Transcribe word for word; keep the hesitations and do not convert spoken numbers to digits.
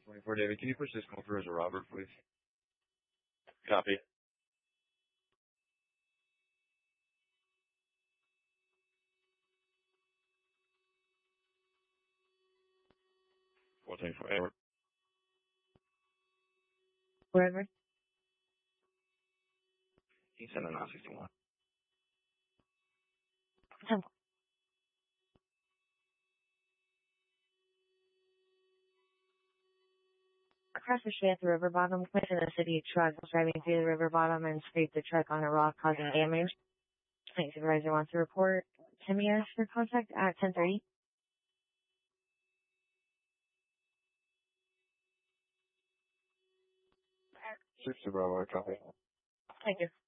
twenty-four, David, can you push this call through as a Robert, please? Copy. four twenty-four, Edward. Wherever. He's sending nine sixty-one. Temple. Across the street at the river bottom, went in the city truck was driving through the river bottom and scraped the truck on a rock, causing damage. Site supervisor wants to report. Can we ask for contact at ten thirty? six to Bravo, copy. Thank you.